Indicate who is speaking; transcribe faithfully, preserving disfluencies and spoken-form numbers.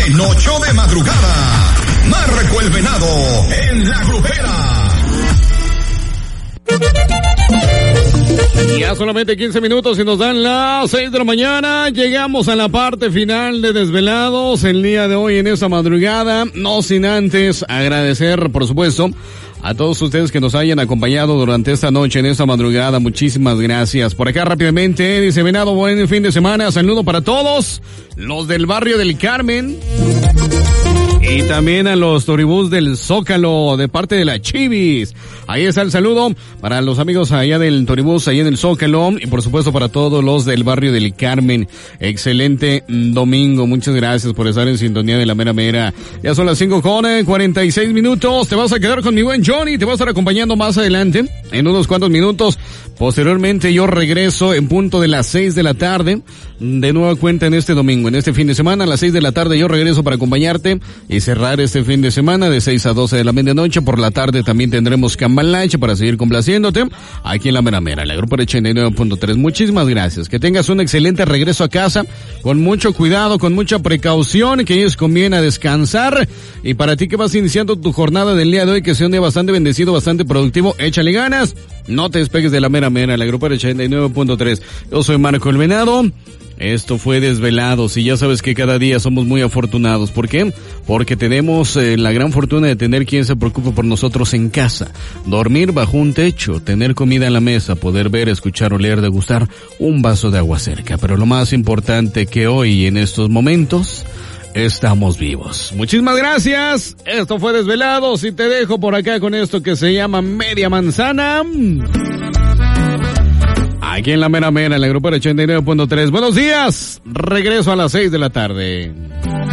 Speaker 1: En ocho de madrugada, Marco el Venado en La Grupera.
Speaker 2: Ya solamente quince minutos y nos dan las seis de la mañana. Llegamos a la parte final de Desvelados el día de hoy en esta madrugada. No sin antes agradecer, por supuesto, a todos ustedes que nos hayan acompañado durante esta noche, en esta madrugada. Muchísimas gracias. Por acá rápidamente, dice Venado, buen fin de semana. Saludo para todos los del barrio del Carmen. Y también a los toribús del Zócalo, de parte de la Chivis. Ahí está el saludo para los amigos allá del toribús, allá en el Zócalo. Y por supuesto para todos los del barrio del Carmen. Excelente domingo. Muchas gracias por estar en sintonía de la mera mera. Ya son las cinco con cuarenta y seis minutos. Te vas a quedar con mi buen Johnny. Te voy a estar acompañando más adelante, en unos cuantos minutos. Posteriormente yo regreso en punto de las seis de la tarde. De nueva cuenta en este domingo, en este fin de semana, a las seis de la tarde yo regreso para acompañarte y cerrar este fin de semana de seis a doce de la medianoche. Por la tarde también tendremos Cambalache para seguir complaciéndote aquí en la mera mera, la Grupo ochenta y nueve punto tres. Muchísimas gracias. Que tengas un excelente regreso a casa, con mucho cuidado, con mucha precaución, que ellos conviene a descansar. Y para ti que vas iniciando tu jornada del día de hoy, que sea un día bastante bendecido, bastante productivo, échale ganas. No te despegues de la mera mera, la Grupo ochenta y nueve punto tres. Yo soy Marco el Venado. Esto fue Desvelados y ya sabes que cada día somos muy afortunados. ¿Por qué? Porque tenemos eh, la gran fortuna de tener quien se preocupe por nosotros en casa. Dormir bajo un techo, tener comida en la mesa, poder ver, escuchar, oler, degustar un vaso de agua cerca. Pero lo más importante que hoy, en estos momentos, estamos vivos. Muchísimas gracias. Esto fue Desvelados y te dejo por acá con esto que se llama Media Manzana. Aquí en la mera mera, en la Grupo ochenta y nueve punto tres. Buenos días. Regreso a las seis de la tarde.